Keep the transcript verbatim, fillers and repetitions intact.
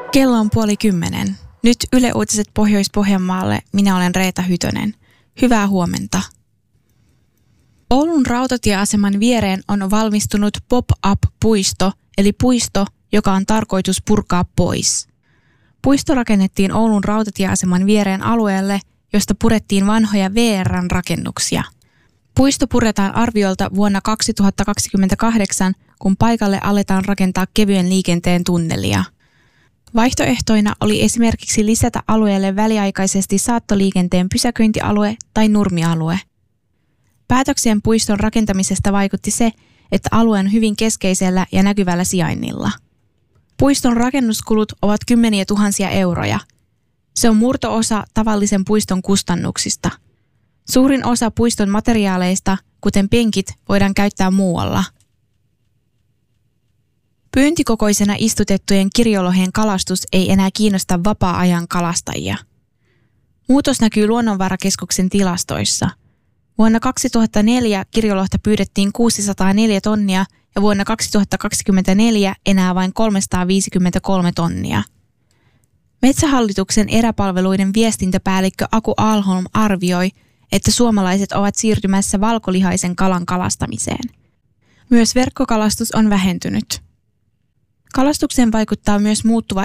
Kello on puoli kymmenen. Nyt Yle Uutiset Pohjois-Pohjanmaalle. Minä olen Reeta Hytönen. Hyvää huomenta. Oulun rautatieaseman viereen on valmistunut pop-up-puisto, eli puisto, joka on tarkoitus purkaa pois. Puisto rakennettiin Oulun rautatieaseman viereen alueelle, josta purettiin vanhoja V R:n rakennuksia. Puisto puretaan arviolta vuonna kaksituhattakaksikymmentäkahdeksan, kun paikalle aletaan rakentaa kevyen liikenteen tunnelia. Vaihtoehtoina oli esimerkiksi lisätä alueelle väliaikaisesti saattoliikenteen pysäköintialue tai nurmialue. Päätökseen puiston rakentamisesta vaikutti se, että alue on hyvin keskeisellä ja näkyvällä sijainnilla. Puiston rakennuskulut ovat kymmeniä tuhansia euroja. Se on murto-osa tavallisen puiston kustannuksista. Suurin osa puiston materiaaleista, kuten penkit, voidaan käyttää muualla. Pyyntikokoisena istutettujen kirjolohien kalastus ei enää kiinnosta vapaa-ajan kalastajia. Muutos näkyy Luonnonvarakeskuksen tilastoissa. Vuonna kaksituhattaneljä kirjolohta pyydettiin kuusisataaneljä tonnia ja vuonna kaksituhattakaksikymmentäneljä enää vain kolmesataaviisikymmentäkolme tonnia. Metsähallituksen eräpalveluiden viestintäpäällikkö Aku Alholm arvioi, että suomalaiset ovat siirtymässä valkolihaisen kalan kalastamiseen. Myös verkkokalastus on vähentynyt. Kalastukseen vaikuttaa myös muuttuva